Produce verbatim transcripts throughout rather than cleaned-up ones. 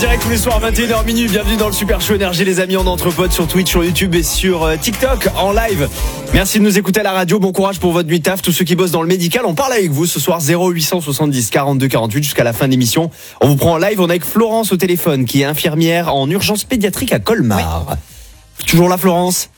Direct tous les soirs, vingt et une heures minuit, bienvenue dans le Super Show Énergie les amis, en entre potes sur Twitch, sur YouTube et sur euh, TikTok en live. Merci de nous écouter à la radio, bon courage pour votre nuit taf, tous ceux qui bossent dans le médical, on parle avec vous ce soir zéro huit cent soixante-dix quarante-deux quarante-huit jusqu'à la fin de l'émission. On vous prend en live, on est avec Florence au téléphone qui est infirmière en urgence pédiatrique à Colmar. Oui. Toujours là Florence?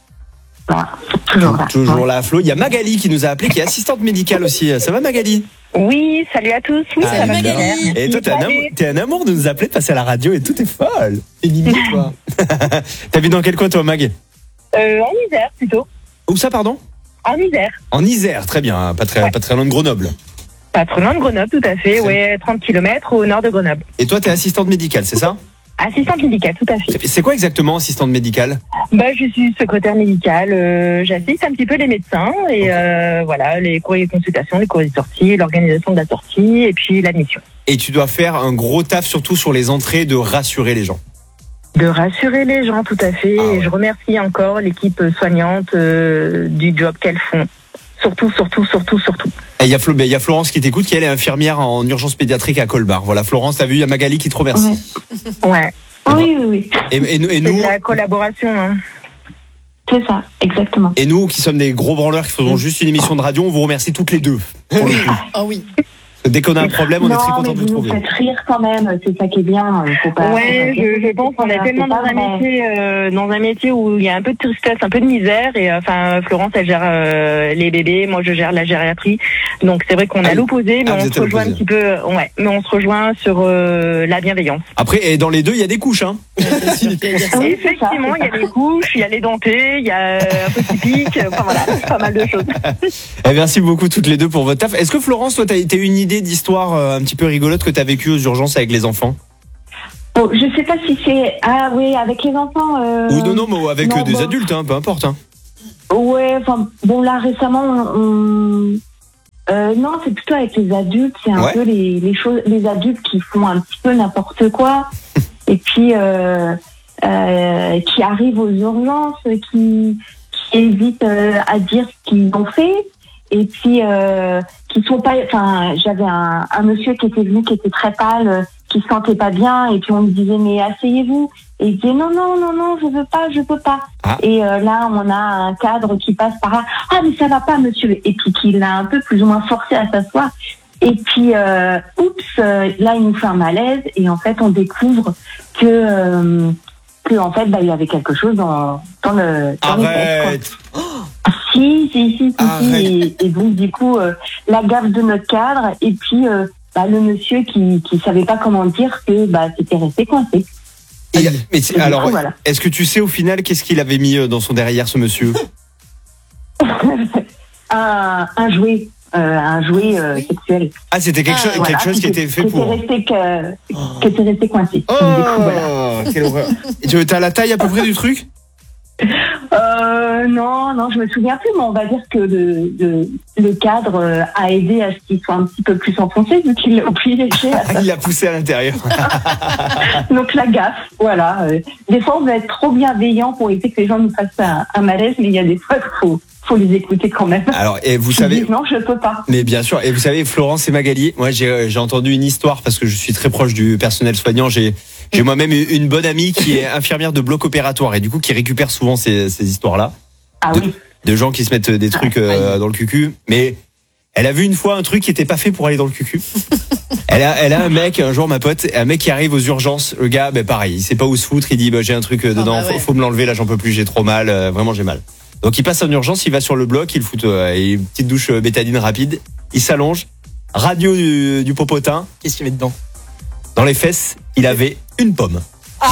Ah, toujours là. Toujours là Flo, il y a Magali qui nous a appelé qui est assistante médicale aussi, ça va Magali? Oui, salut à tous. Oui, ah, ça va Magali. Et toi, t'es un, amour, t'es un amour de nous appeler, de passer à la radio et tout est folle. Et limite, toi. T'habites dans quel coin, toi, Mag? euh, En Isère, plutôt. Où ça, pardon? En Isère. En Isère, très bien. Pas très, ouais. pas très loin de Grenoble. Pas trop loin de Grenoble, tout à fait. Ouais, trente kilomètres au nord de Grenoble. Et toi, t'es assistante médicale, c'est ça? Assistante médicale, tout à fait. C'est quoi exactement, assistante médicale? Bah, je suis secrétaire médicale. Euh, j'assiste un petit peu les médecins et euh, voilà, les courriers de consultation, les courriers de sortie, l'organisation de la sortie et puis l'admission. Et tu dois faire un gros taf, surtout sur les entrées, de rassurer les gens. De rassurer les gens, tout à fait. Ah ouais. Et je remercie encore l'équipe soignante euh, du job qu'elles font. Surtout, surtout, surtout, surtout. Il y a Flo, il y a Florence qui t'écoute, qui elle est infirmière en urgence pédiatrique à Colmar. Voilà, Florence, t'as vu, il y a Magali qui te remercie. Ouais. ouais. Oui, oui, oui. Et, et, et nous, c'est de la collaboration. Hein. C'est ça, exactement. Et nous, qui sommes des gros branleurs qui faisons juste une émission de radio, on vous remercie toutes les deux. Pour le coup. Oh oui. Dès qu'on a un problème, on non, est très content de vous trouver. Vous faites rire quand même, c'est ça qui est bien. Faut pas, ouais, faut pas je, je pense qu'on est tellement dans un métier, euh, dans un métier où il y a un peu de tristesse, un peu de misère. Et enfin, Florence, elle gère euh, les bébés, moi je gère la gériatrie. Donc c'est vrai qu'on ah, a l'opposé, mais ah, on se rejoint un petit peu. Ouais, mais on se rejoint sur euh, la bienveillance. Après, et dans les deux, il y a des couches, hein. Effectivement, il y a des couches, il y a les dentés, il y a un peu typique. Enfin voilà, pas mal de choses. Et merci beaucoup toutes les deux pour votre taf. Est-ce que Florence, toi, t'as eu une idée d'histoire euh, un petit peu rigolote que t'as vécue aux urgences avec les enfants? Oh, je sais pas si c'est ah oui avec les enfants. Euh... Ou non non mais avec non, euh, des bon... adultes, hein, peu importe. Hein. Ouais, enfin bon là récemment on... Euh, non, c'est plutôt avec les adultes, c'est un ouais. peu les, les choses, les adultes qui font un petit peu n'importe quoi, et puis euh, euh, qui arrivent aux urgences, qui, qui hésitent euh, à dire ce qu'ils ont fait, et puis euh, qui sont pas. Enfin, j'avais un, un monsieur qui était venu, qui était très pâle, qui se sentait pas bien, et puis on me disait mais asseyez-vous. Et il disait non, non, non, non, je veux pas, je peux pas. Ah. Et euh, là, on a un cadre qui passe par là. Ah, mais ça va pas, monsieur. Et puis qui l'a un peu plus ou moins forcé à s'asseoir. Et puis, euh, oups, euh, là, il nous fait un malaise. Et en fait, on découvre que, euh, que en fait, bah, il y avait quelque chose dans, dans le. Dans Arrête. Les fesses, quoi. Oh si, si, si, si, si. Et, et donc, du coup, euh, la gaffe de notre cadre. Et puis, euh, bah, le monsieur qui, qui savait pas comment dire que, bah, c'était resté coincé. Et, mais et alors, coup, voilà. Est-ce que tu sais au final qu'est-ce qu'il avait mis dans son derrière, ce monsieur? un, un jouet, euh, un jouet euh, sexuel. Ah, c'était quelque, ah, chose, voilà, quelque chose qui était fait qui pour. Était resté que, oh. Qui était resté coincé. Oh, coup, voilà. Quelle horreur. Et tu as la taille à peu près du truc? Euh, non, non, je me souviens plus, mais on va dire que le, le, le cadre a aidé à ce qu'il soit un petit peu plus enfoncé, vu qu'il l'a obligé. Il l'a poussé à l'intérieur. Donc la gaffe, voilà. Des fois, on va être trop bienveillant pour éviter que les gens nous fassent un, un malaise, mais il y a des fois qu'il faut, faut les écouter quand même. Alors, et vous savez. Disent, non, je peux pas. Mais bien sûr. Et vous savez, Florence et Magali, moi, j'ai, j'ai entendu une histoire parce que je suis très proche du personnel soignant. J'ai, J'ai moi-même une bonne amie qui est infirmière de bloc opératoire et du coup qui récupère souvent ces, ces histoires-là. Ah de, oui. de gens qui se mettent des trucs euh, dans le cucu. Mais elle a vu une fois un truc qui était pas fait pour aller dans le cucu. Elle a, elle a un mec, un jour ma pote, un mec qui arrive aux urgences. Le gars, ben pareil, il sait pas où se foutre. Il dit, bah, j'ai un truc dedans, ah bah ouais. faut, faut me l'enlever. Là, j'en peux plus, j'ai trop mal. Euh, vraiment, j'ai mal. Donc il passe en urgence, il va sur le bloc, il fout euh, une petite douche euh, bétadine rapide. Il s'allonge, radio du, du popotin. Qu'est-ce qu'il y avait dedans? Dans les fesses, il avait une pomme. Ah.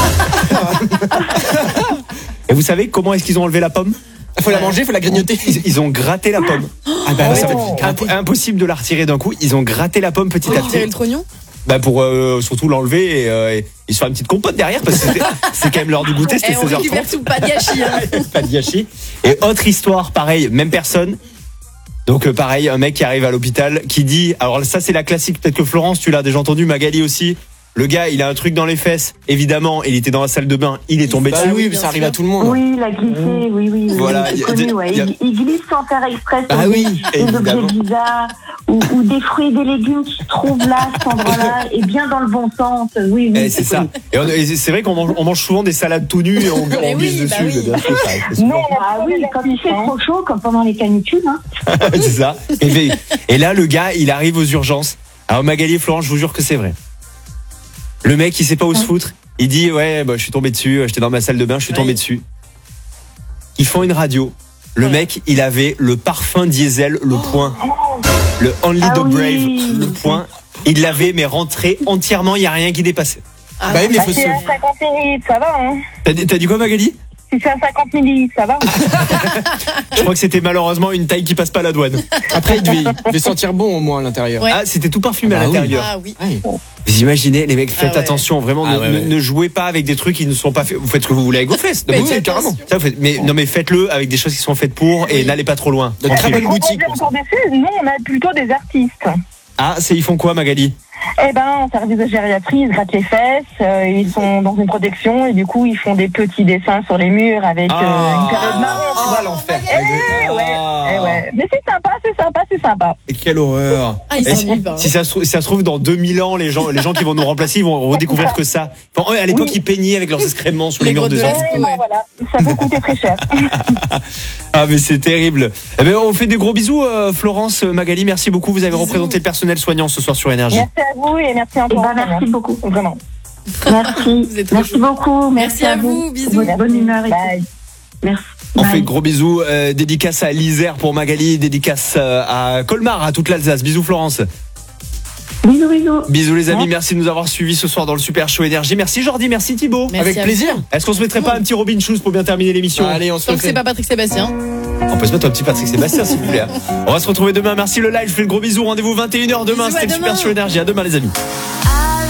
Et vous savez comment est-ce qu'ils ont enlevé la pomme? Il faut la manger, il faut la grignoter. Ils, ils ont gratté la pomme. Ah bah, ça oh. imp- impossible de la retirer d'un coup. Ils ont gratté la pomme petit oh, à petit. le trognon. Bah pour euh, surtout l'enlever et, euh, et, et se faire une petite compote derrière parce que c'était, c'est quand même l'heure du goûter, c'était seize heures trente. On récupère tout, pas de gâchis. Hein. Pas de gâchis. Et autre histoire, pareil, même personne. Donc euh, pareil, un mec qui arrive à l'hôpital qui dit, alors ça c'est la classique, peut-être que Florence tu l'as déjà entendu, Magali aussi. Le gars, il a un truc dans les fesses. Évidemment, il était dans la salle de bain, il est tombé bah dessus. Oui, ça arrive à tout le monde. Oui, il a glissé, oui, oui. Voilà. Il, connu, ouais. a... il, il glisse sans faire exprès. Ah oui, des objets bizarres. ou, ou des fruits et des légumes qui se trouvent là, à cet endroit-là, et bien dans le bon sens. Oui, oui. Eh, c'est ça. Et, on, et c'est vrai qu'on mange, on mange souvent des salades tout nues et on, on glisse oui, dessus. bah oui. Bien sûr, ça, c'est Non, ah oui, quand il fait trop chaud, comme pendant les canicules. Hein. c'est ça. Et, et là, le gars, il arrive aux urgences. Alors Magali et Florence, je vous jure que c'est vrai. Le mec, il sait pas où se foutre. Il dit ouais, bah, je suis tombé dessus. J'étais dans ma salle de bain, je suis tombé ouais. dessus. Ils font une radio. Le ouais. mec, il avait le parfum diesel, le oh. point, le Only ah the oui. Brave, le point. Il l'avait, mais rentré entièrement. Il y a rien qui dépassait. Ah, bah, bah, c'est à cinquante millilitres, ça va. Hein. T'as, t'as dit quoi, Magali? Si c'est à cinquante millilitres, ça va. Je crois que c'était malheureusement une taille qui passe pas à la douane. Après, il devait, il devait sentir bon au moins à l'intérieur. Ouais. Ah, c'était tout parfumé ah bah à l'intérieur. Ah oui. oui. Vous imaginez, les mecs, faites ah ouais. attention, vraiment, ah ne, ouais, ouais. ne jouez pas avec des trucs qui ne sont pas faits. Vous faites ce que vous voulez avec vos fesses. Mais oui, carrément. Ça, vous faites, mais non, mais faites-le avec des choses qui sont faites pour et oui. n'allez pas trop loin. De très belle boutique. Nous, on a plutôt des artistes. Ah, c'est ils font quoi, Magali? Eh ben, en service de gériatrie, ils grattent les fesses, euh, ils sont dans une protection et du coup, ils font des petits dessins sur les murs avec euh, ah, une période marron. Ah, tu vois l'enfer. Eh ouais, eh ouais. Mais c'est sympa, c'est sympa, c'est sympa. Et quelle horreur. Ah, ils si, si, ça se, si ça se trouve, dans deux mille ans, les gens, les gens qui vont nous remplacer, ils vont redécouvrir que ça. Enfin, à l'époque, oui. ils peignaient avec leurs excréments sous les, les murs de gens. Ouais, voilà. Ça peut coûter très cher. Ah, mais c'est terrible. Eh ben, on fait des gros bisous, euh, Florence, Magali, merci beaucoup. Vous avez bisous. représenté le personnel soignant ce soir sur Énergie. Merci à vous et merci encore. Eh ben, merci beaucoup. Vraiment. Merci. Merci beaucoup. Merci, merci à vous. vous. Bisous. Bonne, bonne humeur. Et Bye. Merci. On Bye. fait de gros bisous. Euh, dédicace à l'Isère pour Magali. Dédicace euh, à Colmar, à toute l'Alsace. Bisous, Florence. Bisous, bisous. Bisous, les amis. Merci de nous avoir suivis ce soir dans le Super Show Énergie. Merci, Jordi. Merci, Thibaut. Merci avec plaisir. Vous. Est-ce qu'on se mettrait pas un petit Robin Schulz pour bien terminer l'émission? Ah, allez, on se Donc, c'est pas Patrick Sébastien. On peut se mettre un petit Patrick Sébastien, s'il vous plaît. On va se retrouver demain. Merci le live. Je fais le gros bisou. Rendez-vous vingt et une heures demain. C'était le Super Show Énergie. À demain, les amis.